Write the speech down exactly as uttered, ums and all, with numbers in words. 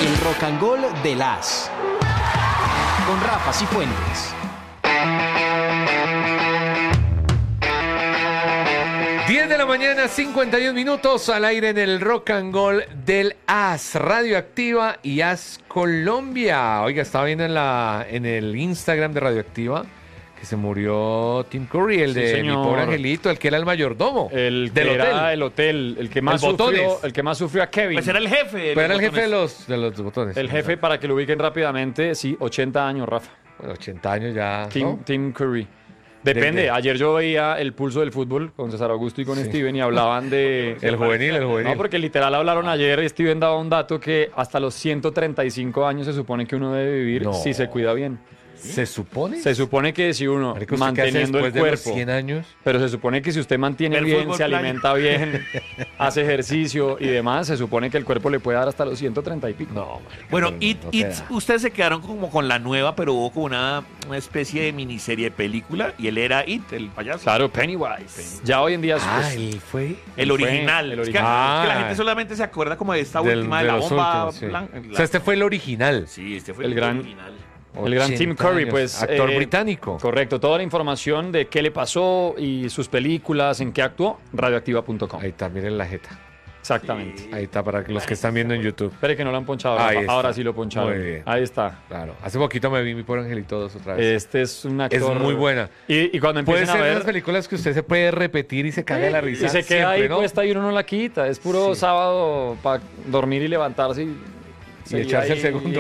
El Rock and Roll de las con Rafa Cifuentes. diez de la mañana, cincuenta y un minutos al aire en el Rock and Roll del A S, Radioactiva y A S Colombia. Oiga, estaba viendo en, la, en el Instagram de Radioactiva que se murió Tim Curry, el Sí, de señor. Mi Pobre Angelito, el que era el mayordomo El del que hotel. era el hotel, el que más El sufrió, botones. el que más sufrió a Kevin. Pues era el jefe. de Pero era el los jefe de botones. los, de los botones. El jefe, para que lo ubiquen rápidamente, sí, ochenta años, Rafa. Bueno, ochenta años ya. Tim, ¿no? Tim Curry. Depende. De- de- Ayer yo veía el pulso del fútbol con César Augusto y con Sí. Steven y hablaban de... El juvenil, el juvenil. No, porque literal hablaron ayer y Steven daba un dato que hasta los ciento treinta y cinco años se supone que uno debe vivir No. si se cuida bien. ¿Se supone? Se supone que si uno, Marica, ¿usted qué hace manteniendo el después de los cuerpo, cien años? pero se supone que si usted mantiene Ver bien, fútbol se playa. alimenta bien, hace ejercicio y demás, se supone que el cuerpo le puede dar hasta los ciento treinta y pico. No, marica, Bueno, no, It, no te It, da. ustedes se quedaron como con la nueva, pero hubo como una, una especie de miniserie de película y él era It, el payaso. Claro, Pennywise. Ya hoy en día es Ah, pues, él fue. El fue original. el Es que- original. es que la Ah. gente solamente se acuerda como de esta Del- última de de la los bomba últimos, sí. blanca. O sea, este fue el original. Sí, este fue El el, gran- original. el gran Tim ochenta Curry, años. pues. Actor eh, británico. Correcto, toda la información de qué le pasó y sus películas, en qué actuó, radioactiva punto com. Ahí está, miren la jeta. Exactamente. Sí. Ahí está para los que están viendo en YouTube. Espere que no lo han ponchado, Ahí Rafa. está. Ahora sí lo poncharon. Muy bien. Ahí está. Claro. Hace poquito me vi Mi Pobre Angelito dos otra vez. Este es un es actor. muy buena. Y, y cuando Puede empiecen ser a de ver. esas películas que usted se puede repetir y se caga de la risa. Y se queda siempre, ahí ¿no? puesta y uno no la quita. Es puro Sí. sábado para dormir y levantarse y, Y echarse el ahí segundo.